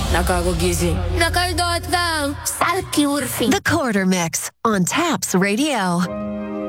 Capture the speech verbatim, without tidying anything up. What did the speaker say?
Nakakagising. Nakaldot lang. Salty Urfi. The Quarter Mix on Taps Radio.